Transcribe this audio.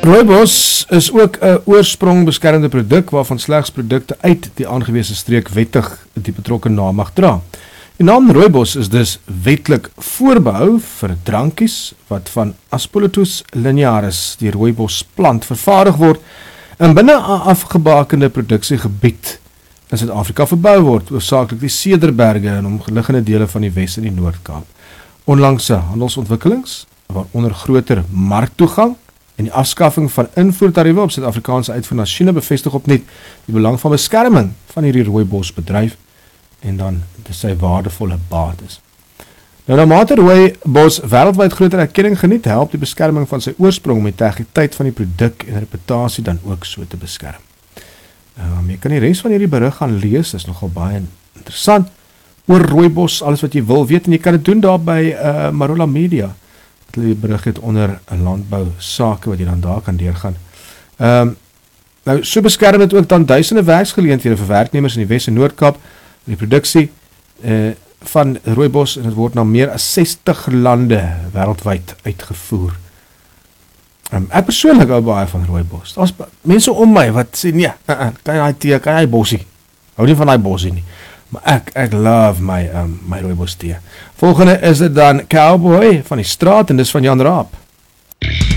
Rooibos is ook 'n oorsprong-beskermde produk waarvan slegs produkte uit die aangewese streek wettig die betrokke naam mag dra. Die naam rooibos is dus wetlik voorbehou vir drankies wat van Asclepias linearis, die rooibosplant, vervaardig word en binne 'n afgebakende produksiegebied in Suid-Afrika verbou word, hoofsaaklik die Cederberge en omliggende dele van die Wes- en die Noord-Kaap. Onlangse handelsontwikkelings, waaronder groter marktoegang en die afskaffing van invoertariewe op Suid-Afrikaanse uitvoer na China bevestig opnuut die belang van beskerming van hierdie rooibosbedryf en dan sy waardevolle bates. Nou, naarmate rooibos wêreldwyd groter erkenning geniet, help die beskerming van sy oorsprong om die integriteit van die produk en reputasie dan ook so te beskerm. Jy kan die res van hierdie berig gaan lees, dit is nogal baie interessant, oor rooibos, alles wat jy wil weet, en jy kan dit doen daar by Marula Media, wat hulle die berig het onder 'n landbou sake, wat jy dan daar kan deurgaan. Nou, so beskerm het ook dan duisende werksgeleenthede vir werknemers in die Wes- en Noord-Kaap, die produksie van rooibos, en het word na meer as 60 lande wêreldwyd uitgevoer. Ek persoonlik hou baie van rooibos. Daar's mense om my wat sê, nee, kan jy tee, kan jy bossie. Hou nie van daai bossie nie. Maar ek love my rooibos tee. Volgende is dit dan Cowboy van die straat, en dis van Jan Raap.